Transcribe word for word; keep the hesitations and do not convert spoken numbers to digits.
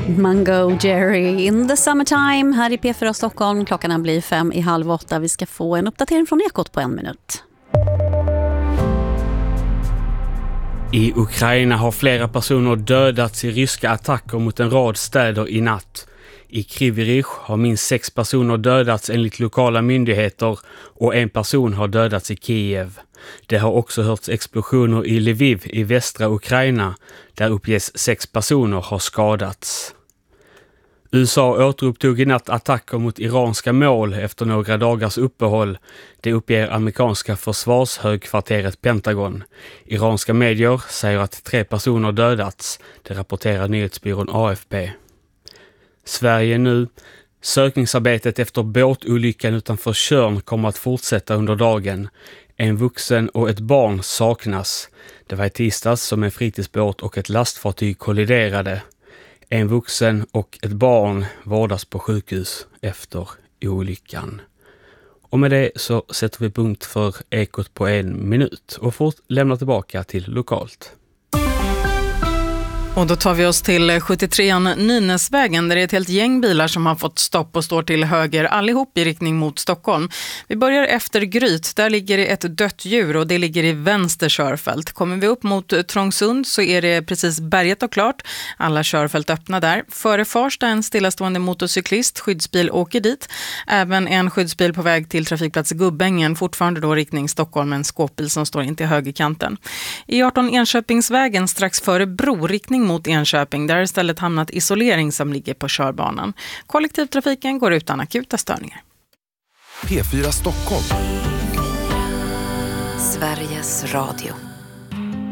Mango Jerry in the summertime här i P fyra Stockholm. Klockan blir fem i halv åtta. Vi ska få en uppdatering från Ekot på en minut. I Ukraina har flera personer dödats i ryska attacker mot en rad städer i natt. I Kryvyi Rih har minst sex personer dödats enligt lokala myndigheter och en person har dödats i Kiev. Det har också hörts explosioner i Lviv i västra Ukraina där uppges sex personer har skadats. U S A återupptog i natt attacker mot iranska mål efter några dagars uppehåll. Det uppger amerikanska försvarshögkvarteret Pentagon. Iranska medier säger att tre personer dödats. Det rapporterar nyhetsbyrån A F P. Sverige nu. Sökningsarbetet efter båtolyckan utanför Tjörn kommer att fortsätta under dagen. En vuxen och ett barn saknas. Det var i tisdags som en fritidsbåt och ett lastfartyg kolliderade. En vuxen och ett barn vårdas på sjukhus efter olyckan. Och med det så sätter vi punkt för Ekot på en minut och får lämna tillbaka till lokalt. Och då tar vi oss till sjuttiotre Nynäsvägen där det är ett helt gäng bilar som har fått stopp och står till höger allihop i riktning mot Stockholm. Vi börjar efter Gryt, där ligger det ett dött djur och det ligger i vänster körfält. Kommer vi upp mot Trångsund så är det precis bärget och klart. Alla körfält öppna där. Före Farsta en stillastående motorcyklist, skyddsbil åker dit. Även en skyddsbil på väg till trafikplats Gubbängen, fortfarande då riktning Stockholm, en skåpbil som står in till högerkanten. E arton Enköpingsvägen strax före Bro, riktning mot Enköping, där istället hamnat isolering som ligger på körbanan. Kollektivtrafiken går utan akuta störningar. P fyra Stockholm. Sveriges Radio.